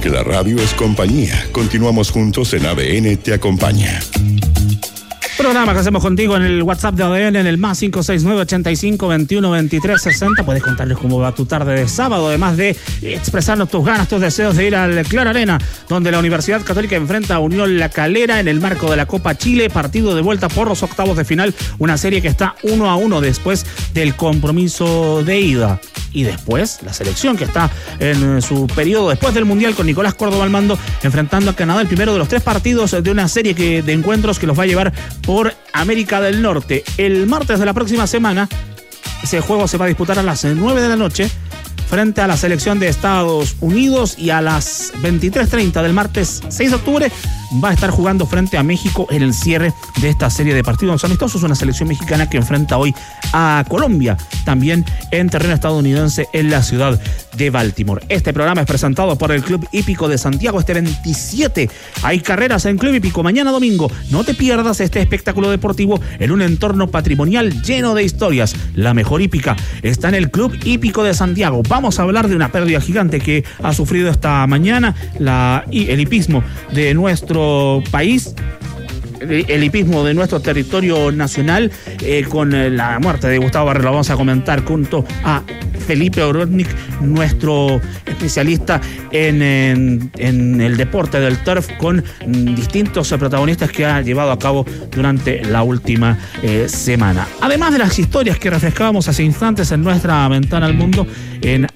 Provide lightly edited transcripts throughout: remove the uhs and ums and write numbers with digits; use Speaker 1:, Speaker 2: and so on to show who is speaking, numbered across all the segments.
Speaker 1: porque la radio es compañía. Continuamos juntos en ADN Te Acompaña.
Speaker 2: Programa que hacemos contigo en el WhatsApp de ADN en el más 569-85-21-23-60. Puedes contarles cómo va tu tarde de sábado, además de expresarnos tus ganas, tus deseos de ir al Claro Arena, donde la Universidad Católica enfrenta a Unión La Calera en el marco de la Copa Chile, partido de vuelta por los octavos de final, una serie que está 1-1 después del compromiso de ida. Y después la selección que está en su periodo después del Mundial con Nicolás Córdoba al mando, enfrentando a Canadá, el primero de los 3 partidos de una serie de encuentros que los va a llevar por América del Norte. El martes de la próxima semana, ese juego se va a disputar a las 9 de la noche frente a la selección de Estados Unidos, y a las 23:30 del martes 6 de octubre va a estar jugando frente a México en el cierre de esta serie de partidos amistosos. Una selección mexicana que enfrenta hoy a Colombia, también en terreno estadounidense en la ciudad de Baltimore. Este programa es presentado por el Club Hípico de Santiago. Este 27 hay carreras en Club Hípico. Mañana domingo, no te pierdas este espectáculo deportivo en un entorno patrimonial lleno de historias. La mejor hípica está en el Club Hípico de Santiago. Vamos a hablar de una pérdida gigante que ha sufrido esta mañana el hipismo de nuestro país, el hipismo de nuestro territorio nacional, con la muerte de Gustavo Barrera. Lo vamos a comentar junto a Felipe Orodnik, nuestro especialista en el deporte del turf, con distintos protagonistas que ha llevado a cabo durante la última semana. Además de las historias que refrescábamos hace instantes en nuestra ventana al mundo en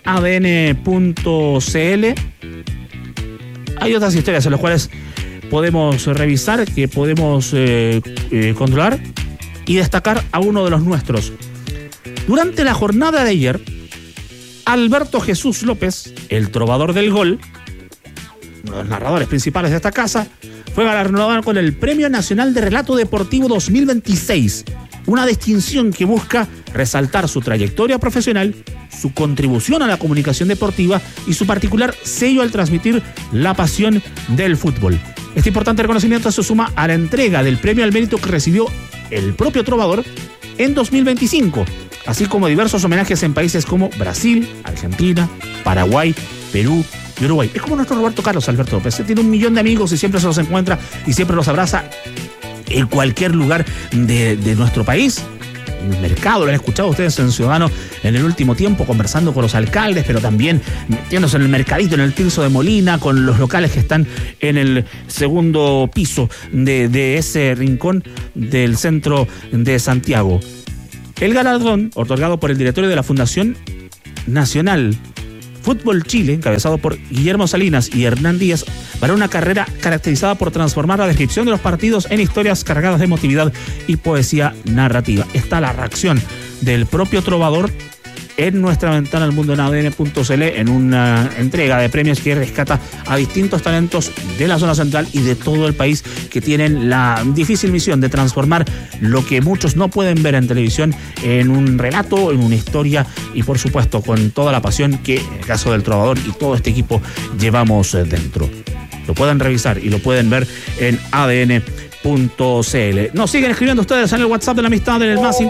Speaker 2: adn.cl, hay otras historias en las cuales podemos revisar, que podemos controlar y destacar a uno de los nuestros. Durante la jornada de ayer, Alberto Jesús López, el trovador del gol, uno de los narradores principales de esta casa, fue galardonado con el Premio Nacional de Relato Deportivo 2026, una distinción que busca resaltar su trayectoria profesional, su contribución a la comunicación deportiva y su particular sello al transmitir la pasión del fútbol. Este importante reconocimiento se suma a la entrega del premio al mérito que recibió el propio trovador en 2025, así como diversos homenajes en países como Brasil, Argentina, Paraguay, Perú y Uruguay. Es como nuestro Roberto Carlos Alberto López. Tiene 1 millón de amigos y siempre se los encuentra y siempre los abraza en cualquier lugar de nuestro país. En el mercado, lo han escuchado ustedes en Ciudadano en el último tiempo, conversando con los alcaldes, pero también metiéndose en el mercadito, en el Tirso de Molina, con los locales que están en el segundo piso de ese rincón del centro de Santiago. El galardón, otorgado por el directorio de la Fundación Nacional Fútbol Chile, encabezado por Guillermo Salinas y Hernán Díaz, para una carrera caracterizada por transformar la descripción de los partidos en historias cargadas de emotividad y poesía narrativa. Está la reacción del propio trovador en nuestra ventana al mundo en adn.cl, en una entrega de premios que rescata a distintos talentos de la zona central y de todo el país, que tienen la difícil misión de transformar lo que muchos no pueden ver en televisión en un relato, en una historia, y por supuesto con toda la pasión que en el caso del trovador y todo este equipo llevamos dentro. Lo pueden revisar y lo pueden ver en ADN.cl. Nos siguen escribiendo ustedes en el WhatsApp de la amistad, en el más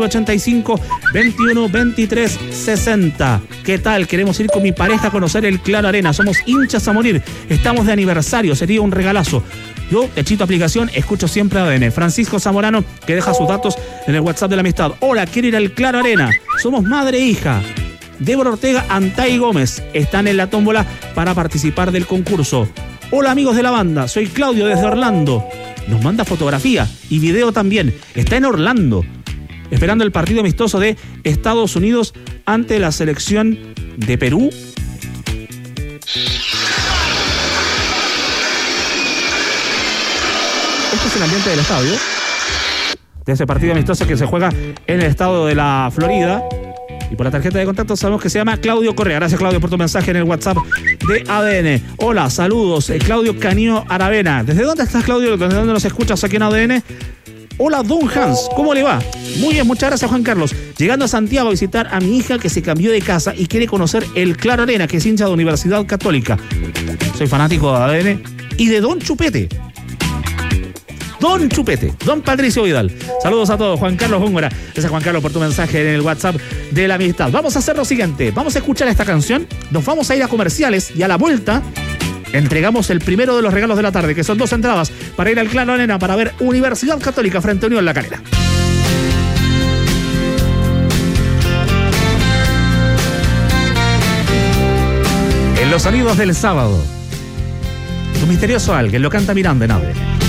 Speaker 2: 569-85-21-23-60. ¿Qué tal? Queremos ir con mi pareja a conocer el Claro Arena. Somos hinchas a morir. Estamos de aniversario. Sería un regalazo. Yo, Echito Aplicación, escucho siempre ADN. Francisco Zamorano, que deja sus datos en el WhatsApp de la amistad. Hola, quiero ir al Claro Arena. Somos madre e hija. Débora Ortega, Antay Gómez están en la tómbola para participar del concurso. Hola, amigos de la banda. Soy Claudio desde Orlando. Nos manda fotografía y video también. Está en Orlando, esperando el partido amistoso de Estados Unidos ante la selección de Perú. Este es el ambiente del estadio, de ese partido amistoso que se juega en el estado de la Florida. Y por la tarjeta de contacto sabemos que se llama Claudio Correa. Gracias, Claudio, por tu mensaje en el WhatsApp de ADN. Hola, saludos, Claudio Canio Aravena. ¿Desde dónde estás, Claudio? ¿Desde dónde nos escuchas aquí en ADN? Hola, Don Hans, ¿cómo le va? Muy bien, muchas gracias, Juan Carlos. Llegando a Santiago a visitar a mi hija que se cambió de casa y quiere conocer el Claro Arena, que es hincha de Universidad Católica. Soy fanático de ADN y de Don Chupete. Don Chupete, Don Patricio Vidal. Saludos a todos, Juan Carlos Góngora. Gracias, Juan Carlos, por tu mensaje en el WhatsApp de la amistad. Vamos a hacer lo siguiente, vamos a escuchar esta canción, nos vamos a ir a comerciales y a la vuelta entregamos el primero de los regalos de la tarde, que son 2 entradas para ir al Claro Arena para ver Universidad Católica frente a Unión La Calera. En los sonidos del sábado, tu misterioso alguien lo canta Miranda en ADN.